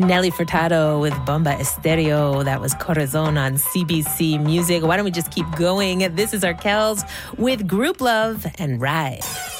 Nelly Furtado with Bomba Estéreo. That was Corazon on CBC Music. Why don't we just keep going? This is Arkells with Group Love and Ride.